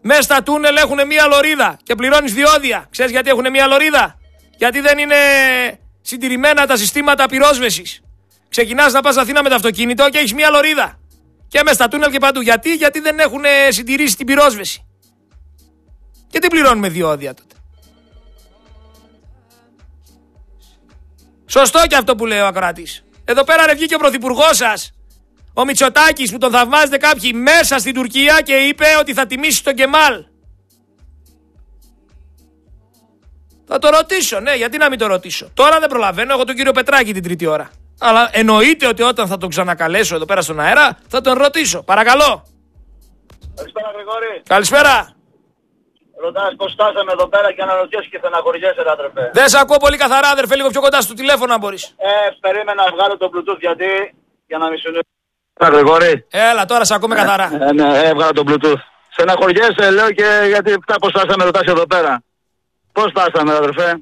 Μέσα στα τούνελ έχουν μία λωρίδα και πληρώνεις διόδια. Ξέρεις γιατί έχουν μία λωρίδα? Γιατί δεν είναι συντηρημένα τα συστήματα πυρόσβεσης. Ξεκινάς να πας Αθήνα με το αυτοκίνητο και έχεις μία λωρίδα. Και μέσα στα τούνελ και παντού. Γιατί δεν έχουν συντηρήσει την πυρόσβεση. Και τι πληρώνουμε διόδια τότε? Σωστό και αυτό που λέει ο ακροατής. Εδώ πέρα ρε βγήκε ο πρωθυπουργός σας, ο Μητσοτάκης, που τον θαυμάζετε κάποιοι, μέσα στην Τουρκία και είπε ότι θα τιμήσει τον Κεμάλ. Θα το ρωτήσω, ναι, γιατί να μην το ρωτήσω. Τώρα δεν προλαβαίνω, έχω τον κύριο Πετράκη την τρίτη ώρα. Αλλά εννοείται ότι όταν θα τον ξανακαλέσω εδώ πέρα στον αέρα θα τον ρωτήσω. Παρακαλώ. Καλησπέρα Γρηγόρη. Καλησπέρα. Ρωτάς πως φτάσαμε εδώ πέρα και αναρωτιέσαι και στεναχωριέσαι, αδερφέ. Δεν σε ακούω πολύ καθαρά, αδερφέ, λίγο πιο κοντά στο τηλέφωνο αν μπορείς. Περίμενα να βγάλω το Bluetooth γιατί για να μη σου Γρηγόρη. Έλα, τώρα σε ακούμε καθαρά. Ναι, έβγαλα το Bluetooth. Στεναχωριέσαι, λέω, και γιατί πώς φτάσαμε, ρωτάς εδώ πέρα. Πώς φτάσαμε, αδερφέ?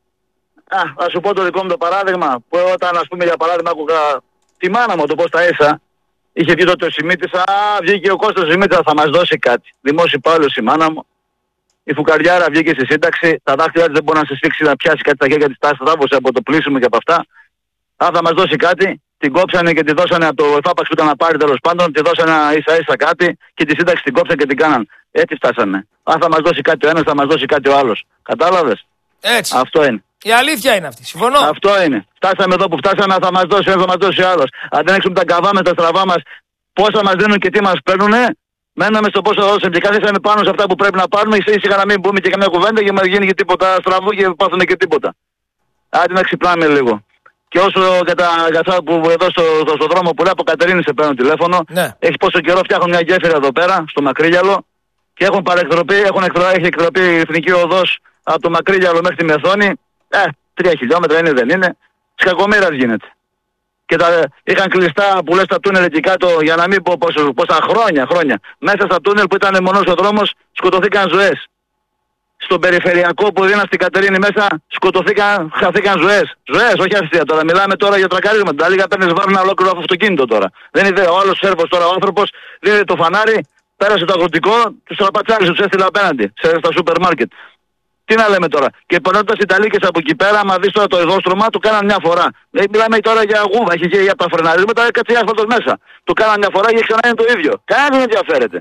Θα σου πω το δικό μου το παράδειγμα. Που όταν, ας πούμε, για παράδειγμα, άκουγα τη μάνα μου το πώς τα έσα. Είχε βγει τότε ο Σιμίτης, βγήκε ο Κώστας Σιμίτης, θα μας δώσει κάτι. Δημόσιο υπάλληλος η μάνα μου. Η φουκαριάρα βγήκε στη σύνταξη, τα δάχτυλα της δεν μπορεί να σε σφίξει να πιάσει κάτι στα χέρια της, τα στράβωσε από το πλήσιμο και από αυτά. Θα μας δώσει κάτι, την κόψανε και τη δώσανε από το εφάπαξ που ήταν να πάρει, τέλος πάντων, τη δώσανε ίσα-ίσα κάτι και τη σύνταξη την κόψανε και την κάναν. Έτσι φτάσανε. Θα μας δώσει κάτι ο ένας, θα μας δώσει κάτι ο άλλος. Κατάλαβες? Έτσι. Αυτό είναι. Η αλήθεια είναι αυτή. Συμφωνώ. Αυτό είναι. Φτάσαμε εδώ που φτάσαμε, θα μας δώσει ένας, θα μας δώσει ο άλλος. Αν δεν έξουμε τα καβά με τα στραβά μας, πόσα μας δίνουν και τι μας παίρνουνε. Μέναμε στο πόσο δώσαμε και καθίσαμε πάνω σε αυτά που πρέπει να πάρουμε. Ήσυχα να μην πούμε και καμιά κουβέντα και μας γίνει και τίποτα στραβό και πάθουμε και τίποτα. Άντε να ξυπνάμε λίγο. Και όσο για αυτά που εδώ στο δρόμο που λέει από Κατερίνη σε παίρνω τηλέφωνο, ναι. Έχει πόσο καιρό φτιάχνουν μια γέφυρα εδώ πέρα, στο Μακρύγιαλο, και έχουν παρεκτροπεί, έχει εκτροπεί η εθνική οδός από το Μακρύγιαλο μέχρι τη Μεθόνη. 3 χιλιόμετρα είναι, δεν είναι. Της κακομοίρας γίνεται. Και είχαν κλειστά που λες τα τούνελ εκεί κάτω, για να μην πω πόσα χρόνια. Μέσα στα τούνελ που ήταν μονός ο δρόμος σκοτωθήκαν ζωές. Στον περιφερειακό που δίνα στην Κατερίνη μέσα χαθήκαν ζωές. Ζωές, όχι αστεία τώρα. Μιλάμε τώρα για τρακαρίσματα. Τα λίγα παίρνεις βάρνα ολόκληρο από αυτοκίνητο τώρα. Δεν είναι ο άλλος Σέρβος τώρα, ο άνθρωπος δίνει το φανάρι, πέρασε το αγροτικό, τους τραπατσάρισε, τους έστειλε απέναντι στα σούπερ μάρκετ. Τι να λέμε τώρα. Και περνώντας οι ταλίκες από εκεί πέρα, άμα δεις τώρα το εδώστρωμα, το κάναν μια φορά. Μιλάμε τώρα για γούβα, έχει και για τα φρεναρίσματα, κάτσε άσφαλτος μέσα. Το κάναν μια φορά και ξανά είναι το ίδιο. Κανένα δεν ενδιαφέρεται.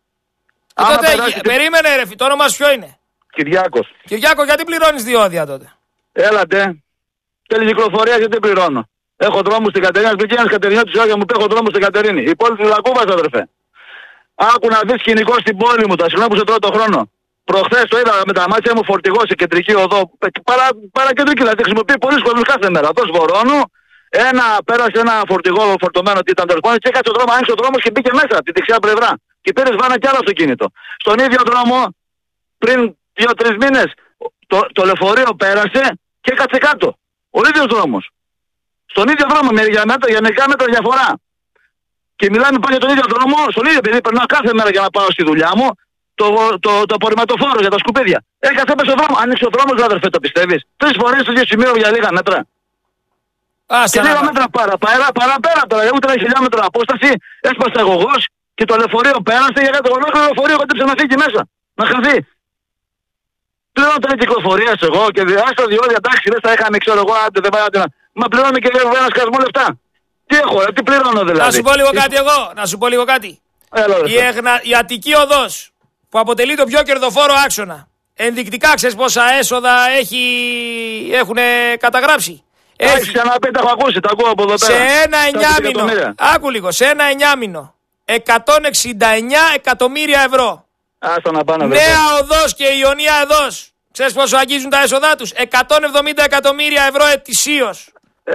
Τότε περίμενε ρε, το όνομα σου ποιο είναι? Κυριάκος. Κυριάκο, γιατί πληρώνεις διόδια τότε? Έλατε. Τέλη κυκλοφορία γιατί πληρώνω. Έχω δρόμους στην Κατερίνη, αν πήγαινες Κατερινιώτης άδεια μου, έχω δρόμους στην Κατερίνη. Η πόλη της Λακκούβας, αδερφέ. Άκου να δεις σκηνικό στην πόλη μου, τα συγγνώμη που σε τρώω το χρόνο. Προχθές το είδα με τα μάτια μου φορτηγό σε κεντρική οδό. Παρακεντρική, δηλαδή χρησιμοποιεί πολλοί κόσμος κάθε μέρα. Εδώ Βορώνου, πέρασε ένα φορτηγό φορτωμένο τι ήταν τέλος πάντων και έκατσε ο δρόμο, άνοιξε ο δρόμος και μπήκε μέσα τη δεξιά πλευρά. Και πήρε βάνα κι άλλο αυτοκίνητο. Στον ίδιο δρόμο, πριν 2-3 μήνες, το λεωφορείο πέρασε και έκατσε κάτω. Ο ίδιος δρόμος. Στον ίδιο δρόμο, για μερικά μέτρα διαφορά. Και μιλάμε πάλι για τον ίδιο δρόμο, στον ίδιο παιδί, περνάω κάθε μέρα για να πάω στη δουλειά μου. Το απορριμματοφόρο για τα σκουπίδια. Έκατσε μέσα στον δρόμο. Άνοιξε ο δρόμος, αδερφέ, το πιστεύεις? 3 φορές στο ίδιο σημείο για λίγα μέτρα. Και λίγα μέτρα παραπέρα τώρα, ούτε 1 χιλιόμετρο απόσταση, έσπασε αγωγός και το λεωφορείο πέρασε για το ολόκληρο λεωφορείο κόντεψε να φύγει μέσα. Να χαθεί. Πλέον τώρα κυκλοφορίας εγώ και άστα διόδια, εντάξει, δεν θα είχαμε, ξέρω εγώ, άντε δεν πάει. Μα πληρώνω και ένα σκασμό λεφτά. Τι έχω, τι πληρώνω δηλαδή? Να σου πω λίγο κάτι εγώ, να σου πω λίγο κάτι. Η Αττική Οδός, που αποτελεί το πιο κερδοφόρο άξονα, ενδεικτικά ξέρεις πόσα έσοδα έχουν καταγράψει? Έχει ξαναπεί, τα έχω ακούσει, τα ακούω από εδώ πέρα. Σε ένα εννιάμινο, άκου λίγο, σε ένα εννιάμινο, 169 εκατομμύρια ευρώ. Άστα να πάνε, νέα οδός και Ιωνία Οδός. Ξέρεις πόσο αγγίζουν τα έσοδά τους? 170 εκατομμύρια ευρώ ετησίως.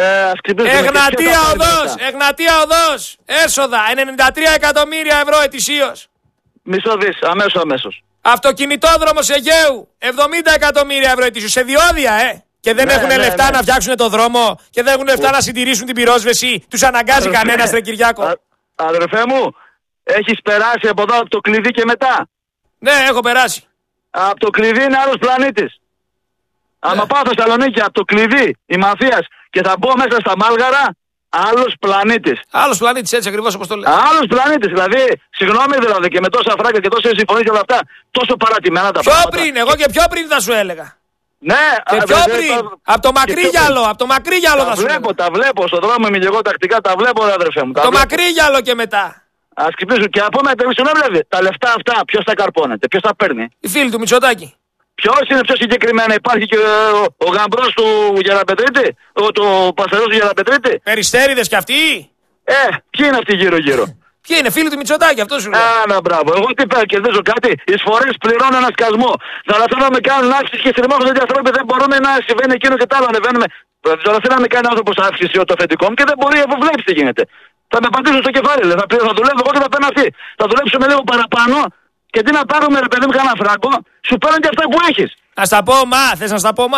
Εγνατία Οδός, έσοδα 93 εκατομμύρια ευρώ ετησίως. Μισό δις, αμέσως. Αυτοκινητόδρομος Αιγαίου, 70 εκατομμύρια ευρώ ετησίως. Σε διόδια, Και δεν έχουν λεφτά να φτιάξουν το δρόμο και δεν έχουν λεφτά να συντηρήσουν την πυρόσβεση. Τους αναγκάζει κανένας, ρε Κυριάκο. Αδερφέ μου, έχεις περάσει από εδώ από το κλειδί και μετά? Ναι, έχω περάσει. Από το κλειδί είναι άλλος πλανήτης. Άμα πάω Θεσσαλονίκη από το κλειδί, η Μαθίας, και θα μπω μέσα στα Μάλγαρα, άλλος πλανήτης. Άλλος πλανήτης, έτσι ακριβώς όπως το λέει. Άλλος πλανήτης, δηλαδή, συγγνώμη δηλαδή, και με τόσα φράγκα και τόσες συμφωνίες και όλα αυτά, τόσο παρατημένα τα πράγματα. Πιο πριν, εγώ και πιο πριν θα σου έλεγα. Ναι, και πιο πριν, από το μακρύ γυαλό, από το μακρύ γυαλό θα σου έλεγα. Τα βλέπω, στον δρόμο είμαι και εγώ τακτικά, τα βλέπω αδερφέ μου. Το μακρύ γυαλό και μετά. Ας κοιτήσω και από μένα, δηλαδή, τα λεφτά αυτά ποιος τα καρπώνεται, ποιος τα παίρνει. Οι φίλοι του Μητσοτάκη. Ποιος είναι πιο συγκεκριμένα, υπάρχει και ο γαμπρός του Γεραπετρίτη, το πασαρός του Γεραπετρίτη. Περιστέριδες κι αυτοί. Ποιοι είναι αυτοί γύρω-γύρω. Ποιοι είναι, φίλοι του Μητσοτάκη, αυτό σου λέει. Να, μπράβο. Εγώ τι πέρα, κερδίζω κάτι. Εισφορές πληρώνω ένα σκασμό. Θα θέλω να με κάνουν αύξηση και στριμώχνουν τέτοιοι άνθρωποι, δεν μπορούμε να συμβαίνει εκείνο και τ' άλλο. Ανεβαίνουμε. Θα θέλω να με κάνει άνθρωπος αύξηση το αφεντικό μου και δεν μπορεί, αφού βλέπεις τι γίνεται. Θα με πατήσουν στο κεφάλι, λέει. Θα δουλεύω εγώ και θα παίρνω αυτή. Θα δουλέψουμε λίγο παραπάνω και τι να πάρουμε, ρε παιδί μου, κανένα φράγκο, σου παίρνουν και αυτά που έχεις. Να στα πω, θες να στα πω,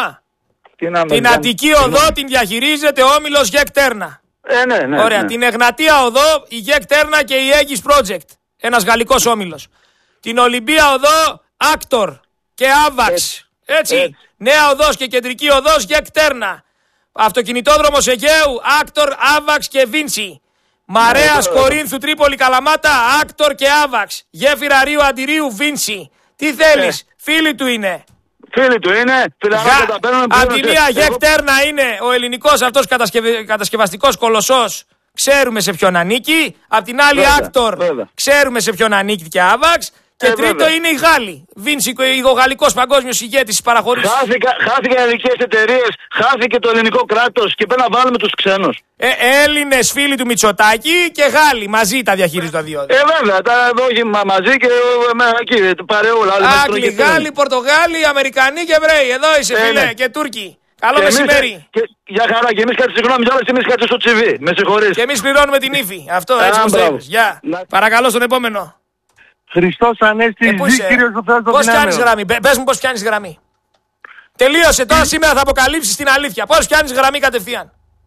Την Αττική Οδό την διαχειρίζεται ο όμιλος ΓΕΚ Τέρνα. Ναι. Ωραία. Ναι. Την Εγνατία Οδό, η ΓΕΚ Τέρνα και η Aegis Project. Ένας γαλλικός όμιλος. Την Ολυμπία Οδό, Actor και Avax. Έτσι. Νέα Οδός και Κεντρική Οδός, ΓΕΚ Τέρνα. Αυτοκινητόδρομος Αιγαίου, Actor, Avax και Vinci. Μαρέας Κορίνθου Τρίπολη Καλαμάτα, Actor και Avax. Γέφυρα Ρίου Αντιρίου, Vinci. Τι θέλεις, φίλοι του είναι. Φίλοι του είναι, τα παίρνουν. Απ' τη μία ΓΕΚ Τέρνα είναι ο ελληνικός αυτός κατασκευαστικός κολοσσός. Ξέρουμε σε ποιον ανήκει. Απ' την άλλη Actor. Ξέρουμε σε ποιον ανήκει και Avax. Και τρίτο είναι οι Γάλλοι. Βίντσι, ο γαλλικός παγκόσμιος ηγέτης της παραχωρήσης. Χάθηκαν ελληνικές εταιρείες, χάθηκε το ελληνικό κράτος και πρέπει να βάλουμε τους ξένους. Έλληνες φίλοι του Μητσοτάκη και Γάλλοι μαζί τα διαχειρίζονται τα δύο. Βέβαια, όχι μαζί και εκεί, παρεούλα. Άγγλοι, Γάλλοι, Πορτογάλοι, Αμερικανοί και Εβραίοι. Εδώ είσαι, φίλε, και Τούρκοι. Καλό μεσημέρι. Για χαρά, και εμείς κάτι συγγνώμη, κιόλας εμείς κάτι στο τσιβί. Με συγχωρείς. Και εμείς πληρώνουμε την ύφη. Αυτό έτσι όπως θέλεις. Γεια. Παρακαλώ στον επόμενο. Χριστός Ανέστη, Κύριος ο Θεός των Πώς πιάνεις γραμμή, πες μου πώς πιάνεις γραμμή. Τελείωσε, τώρα σήμερα θα αποκαλύψεις την αλήθεια. Πώς πιάνεις γραμμή κατευθείαν.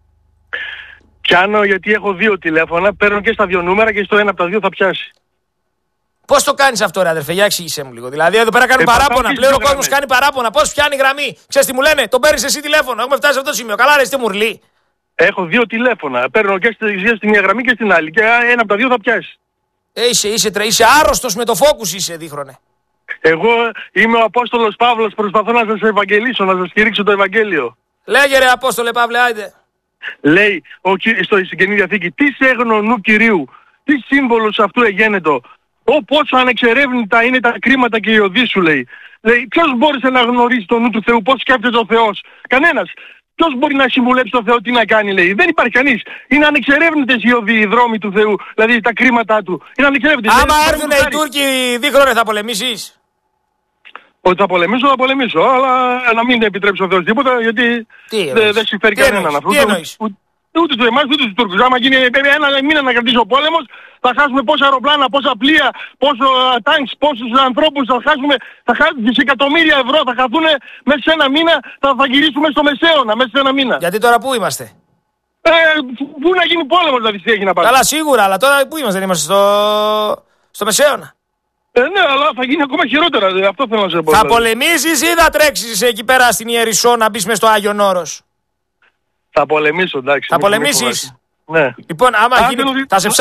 Πιάνω γιατί έχω 2 τηλέφωνα, παίρνω και στα 2 νούμερα και στο ένα από τα 2 θα πιάσει. Πώς το κάνεις αυτό, ρε αδερφέ, για εξήγησέ μου λίγο. Δηλαδή εδώ πέρα κάνουν παράπονα. Πλέον ο κόσμος κάνει παράπονα. Πώς πιάνει γραμμή. Ξέρεις τι μου λένε, τον παίρνεις εσύ τηλέφωνο. Έχουμε φτάσει σε αυτό το σημείο. Καλά, ρε, είστε μουρλή. Έχω 2 τηλέφωνα. Παίρνω και στη μία γραμμή και στην άλλη. Και ένα από τα 2 θα πιάσει. Είσαι άρρωστος με το focus, είσαι δίχρονε. Εγώ είμαι ο Απόστολος Παύλος. Προσπαθώ να σας ευαγγελίσω, να σας κηρύξω το Ευαγγέλιο. Λέγε, ρε Απόστολε Παύλε, άιντε. Λέει στην Καινή Διαθήκη, τι έγνω νου Κυρίου, τι σύμβολος αυτού εγένετο. Πόσο ανεξερεύνητα είναι τα κρίματα και οι οδοί σου, λέει. Λέει, ποιος μπόρεσε να γνωρίσει το νου του Θεού, πώς σκέφτεται ο Θεός. Κανένας. Ποιος μπορεί να συμβουλέψει τον Θεό τι να κάνει, λέει. Δεν υπάρχει κανείς. Είναι ανεξερεύνητες οι οδοί, οι δρόμοι του Θεού, δηλαδή τα κρίματά του. Είναι ανεξερεύνητες. Άμα έρθουν οι Τούρκοι δίχρονε θα πολεμήσεις. Ότι θα πολεμήσω, αλλά να μην επιτρέψει ο Θεός τίποτα, γιατί δεν συμφέρει κανέναν αυτό. Τι εννοείς. Ούτε του εμάς, ούτε τους Τούρκους. Άμα γίνει ένα μήνα να κρατήσει ο πόλεμος, θα χάσουμε πόσα αεροπλάνα, πόσα πλοία, πόσο τάγκς, πόσους ανθρώπους θα χάσουμε δισεκατομμύρια ευρώ, θα χαθούν μέσα σε ένα μήνα, θα γυρίσουμε στο Μεσαίωνα, μέσα σε ένα μήνα. Γιατί τώρα πού είμαστε. Πού να γίνει πόλεμος, δηλαδή τι έχει να πάρει. Καλά, σίγουρα, αλλά τώρα πού είμαστε, δεν είμαστε στο Μεσαίωνα. Ναι, αλλά θα γίνει ακόμα χειρότερα, αυτό θέλω να σε πω. Θα πολεμήσεις ή θα τρέξεις εκεί πέρα στην Ιερισσό να μπεις μες στο Άγιον Όρος. Θα πολεμήσω, εντάξει. Θα πολεμήσεις. Ναι. Λοιπόν, άμα γίνει.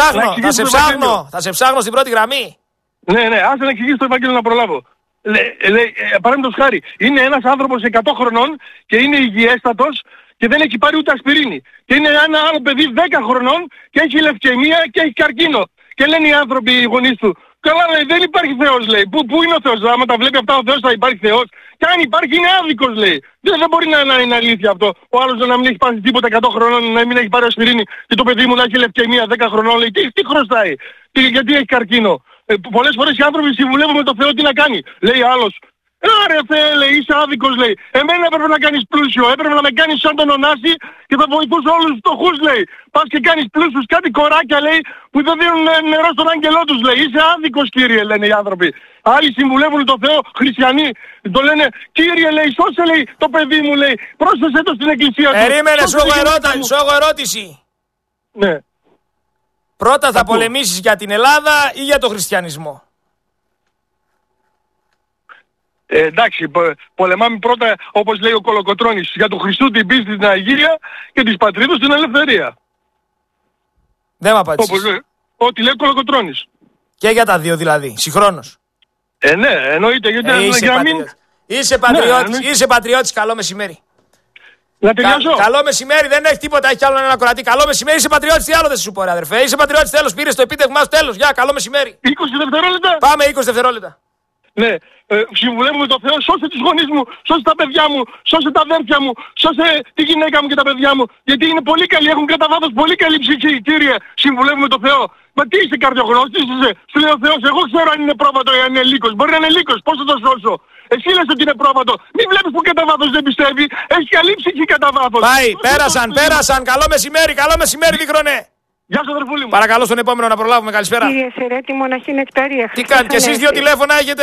Θα σε ψάχνω στην πρώτη γραμμή. Ναι, άσε να εξηγήσει το Ευαγγέλιο να προλάβω. Λέει, παραδείγματος χάρη, είναι ένας άνθρωπος 100 χρονών και είναι υγιέστατος και δεν έχει πάρει ούτε ασπιρίνη. Και είναι ένα άλλο παιδί 10 χρονών και έχει λευκαιμία και έχει καρκίνο. Και λένε οι άνθρωποι, οι γονείς του, καλά, λέει, δεν υπάρχει Θεός, λέει. Πού είναι ο Θεός, άμα τα βλέπει αυτά ο Θεός θα υπάρχει Θεός. Και αν υπάρχει είναι άδικος, λέει. Δεν μπορεί να είναι αλήθεια αυτό. Ο άλλος να μην έχει πάρει τίποτα 100 χρονών, να μην έχει πάρει ασπιρίνη και το παιδί μου να έχει λευκαιμία 10 χρονών, λέει. Τι χρωστάει, γιατί έχει καρκίνο. Πολλές φορές οι άνθρωποι συμβουλεύουν με το Θεό τι να κάνει. Λέει άλλος, άρε Θεέ, λέει, είσαι άδικος, λέει. Εμένα έπρεπε να κάνεις πλούσιο, έπρεπε να με κάνεις σαν τον Ωνάση και θα βοηθούσε όλους τους φτωχούς, λέει. Πας και κάνεις πλούσιους κάτι κοράκια, λέει, που δεν δίνουν νερό στον άγγελό τους, λέει. Είσαι άδικος, κύριε, λένε οι άνθρωποι. Άλλοι συμβουλεύουν τον Θεό, χριστιανοί, το λένε, κύριε, λέει, σώσε, λέει, το παιδί μου, λέει, πρόσθεσέ το στην εκκλησία του. Περίμενε, σου έχω ερώτηση. Ναι. Πρώτα θα πολεμήσεις για την Ελλάδα ή για τον χριστιανισμό. Εντάξει, πολεμάμε πρώτα, όπως λέει ο Κολοκοτρώνης, για τον Χριστού την πίστη, την Αγία και της πατρίδος την ελευθερία. Δεν μ' απάντησες. Όπως λέει. Ό,τι λέει Κολοκοτρώνης. Και για τα δύο δηλαδή, συγχρόνως. Ναι, εννοείται. Γιατί Είσαι πατριώτης, καλό μεσημέρι. Να τελειώσω. Καλό μεσημέρι, δεν έχει τίποτα, έχει κι άλλο ένα κορατή. Καλό μεσημέρι, είσαι πατριώτης, τι άλλο δεν σου πω, αδερφέ. Είσαι πατριώτης, τέλος, πήρες το επίτευγμά σου, τέλος. Γεια, καλό μεσημέρι. 20 δευτερόλεπτα. Πάμε 20 δευτερόλεπτα. Ναι, συμβουλεύουμε το Θεό, σώσε τους γονείς μου, σώσε τα παιδιά μου, σώσε τα αδέρφια μου, σώσε τη γυναίκα μου και τα παιδιά μου. Γιατί είναι πολύ καλοί, έχουν κατά βάθος πολύ καλή ψυχή, κύριε. Συμβουλεύουμε το Θεό. Μα τι είσαι καρδιογνώστης, τι είσαι. Σου λέει ο Θεός, εγώ ξέρω αν είναι πρόβατο ή αν είναι λύκος. Μπορεί να είναι λύκος, πώς θα το σώσω. Εσύ λες ότι είναι πρόβατο. Μην βλέπεις που κατά βάθος δεν πιστεύει. Έχει καλή ψυχή κατά βάθος. Πάει, πέρασαν. Καλό μεσημέρι, δίχρονε. Γεια σας αδερφούλη μου. Παρακαλώ στον επόμενο να προλάβουμε, καλησπέρα. Κύριε Σερέτη, μοναχή Νεκταρία. Τι κάνετε, και εσείς δύο τηλέφωνα έχετε,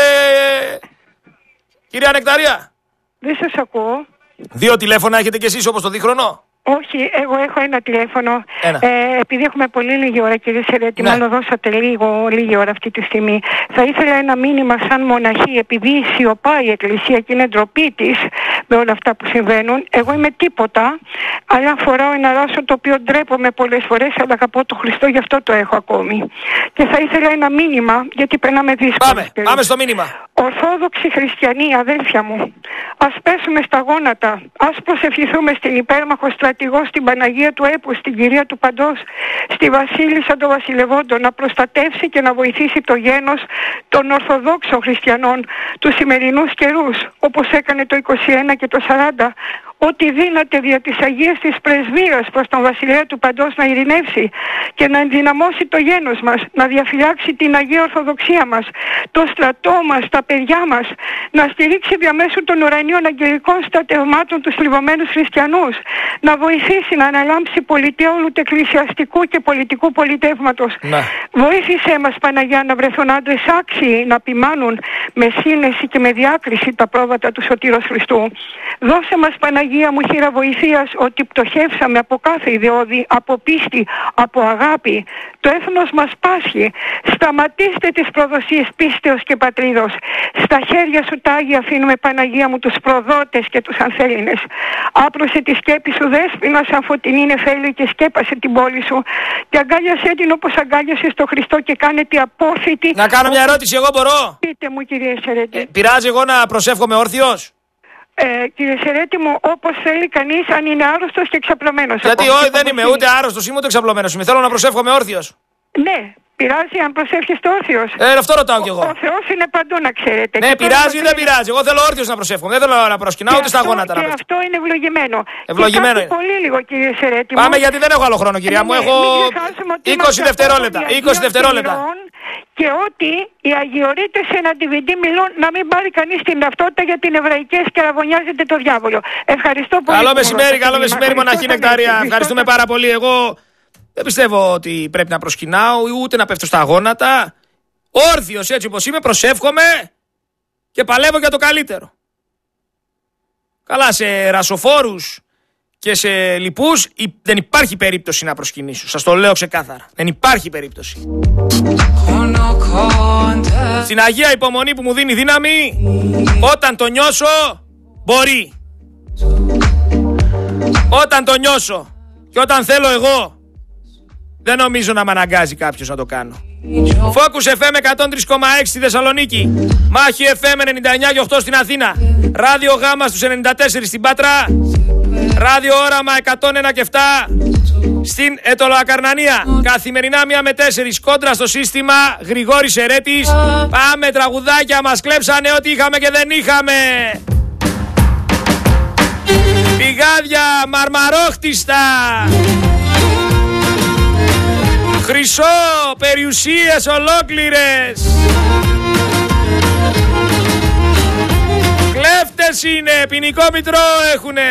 κυρία Νεκταρία? Δεν σας ακούω. Δύο τηλέφωνα έχετε κι εσείς όπως το δίχρονο? Όχι, εγώ έχω ένα τηλέφωνο. Ένα. Επειδή έχουμε πολύ λίγη ώρα, κύριε Σερέτη, Ναι. μάλλον δώσατε λίγη ώρα αυτή τη στιγμή. Θα ήθελα ένα μήνυμα σαν μοναχή, επειδή σιωπάει η Εκκλησία και είναι ντροπή της με όλα αυτά που συμβαίνουν. Εγώ είμαι τίποτα, αλλά φοράω ένα ράσο το οποίο ντρέπομαι πολλές φορές, αλλά αγαπώ τον Χριστό, γι' αυτό το έχω ακόμη. Και θα ήθελα ένα μήνυμα, γιατί περνάμε δύσκολα. Πάμε στο μήνυμα. Ορθόδοξοι χριστιανοί, αδέλφια μου, ας πέσουμε στα γόνατα, ας προσευχηθούμε στην υπέρμαχο στρατηγό, στην Παναγία του Έπου, στην Κυρία του Παντός, στη Βασίλισσα των Βασιλευόντων, να προστατεύσει και να βοηθήσει το γένος των Ορθοδόξων χριστιανών τους σημερινούς καιρούς, όπως έκανε το 21 και το 40, ό,τι δύναται δια της Αγίας της Πρεσβείας προς τον Βασιλέα του Παντός να ειρηνεύσει και να ενδυναμώσει το γένος μας, να διαφυλάξει την Αγία Ορθοδοξία μας, το στρατό μας, τα παιδιά μας, να στηρίξει διαμέσου των ουρανίων αγγελικών στρατευμάτων τους θλιβωμένους χριστιανούς, να βοηθήσει να αναλάμψει πολιτεία όλου του εκκλησιαστικού και πολιτικού πολιτεύματος. Βοήθησέ μας, Παναγιά, να βρεθούν άντρες άξιοι να ποιμάνουν με σύνεση και με διάκριση τα πρόβατα του Σωτήρος Χριστού. Δώσε μας, Παναγία μου, χείρα βοηθείας, ότι πτωχεύσαμε από κάθε ιδεώδη, από πίστη, από αγάπη. Το έθνος μας πάσχει. Σταματήστε τις προδοσίες πίστεως και πατρίδος. Στα χέρια σου τα Άγια αφήνουμε, Παναγία μου, τους προδότες και τους ανθέληνες. Άπλωσε τη σκέπη σου, Δέσποινα, σαν φωτεινή νεφέλη, και σκέπασε την πόλη σου και αγκάλιασέ την όπως αγκάλιασες τον Χριστό και κάνε τη απόφυτη. Να κάνω μια ερώτηση, εγώ μπορώ? Πείτε μου, κύριε Σερέτη. Πειράζει εγώ να προσεύχομαι όρθιος? Κύριε Σερέτη μου, όπως θέλει κανείς, αν είναι άρρωστος και εξαπλωμένος. Γιατί όχι, δεν είμαι ούτε άρρωστος, είμαι ούτε εξαπλωμένος. Θέλω να προσεύχομαι όρθιος. Ναι, πειράζει αν προσεύχεστε όρθιος. Αυτό ρωτάω κι εγώ. Ο Θεός είναι παντού, να ξέρετε. Ναι, πειράζει ή δεν πειράζει? Εγώ θέλω όρθιος να προσεύχομαι. Δεν θέλω να προσκυνάω ούτε στα γόνατα. Και αυτό είναι ευλογημένο. Ευλογημένο είναι. Πολύ λίγο, κύριε Σερέτη. Πάμε, γιατί δεν έχω άλλο χρόνο, κυρία μου. Έχω 20 δευτερόλεπτα. 20 δευτερόλεπτα. Και ότι οι αγιορείτες σε ένα DVD μιλούν να μην πάρει κανείς την ταυτότητα για την εβραϊκές και αραβωνιάζεται το διάβολο. Ευχαριστώ πολύ. Καλό μεσημέρι, μοναχή Νεκταρία. Ευχαριστούμε πάρα πολύ. Εγώ δεν πιστεύω ότι πρέπει να προσκυνάω ούτε να πέφτω στα γόνατα. Όρθιος, έτσι όπως είμαι, προσεύχομαι και παλεύω για το καλύτερο. Καλά, σε ρασοφόρους και σε λοιπούς δεν υπάρχει περίπτωση να προσκυνήσω. Σας το λέω ξεκάθαρα. Δεν υπάρχει περίπτωση. Στην Αγία Υπομονή που μου δίνει δύναμη, όταν το νιώσω, μπορεί. Όταν το νιώσω και όταν θέλω εγώ, δεν νομίζω να με αναγκάζει κάποιος να το κάνω. Focus FM 103,6 στη Θεσσαλονίκη, Μάχη FM 99 και 8 στην Αθήνα, Ράδιο Γάμα στους 94 στην Πάτρα, Ράδιο Όραμα 101 και 7 στην Ετωλοακαρνανία. Καθημερινά 1 με 4 κόντρα στο σύστημα. Γρηγόρης Ερέτης. Πάμε τραγουδάκια, μας κλέψανε ό,τι είχαμε και δεν είχαμε. Πηγάδια μαρμαρόχτιστα, χρυσό, περιουσίες ολόκληρες. Κλέφτες είναι, ποινικό μητρό έχουνε.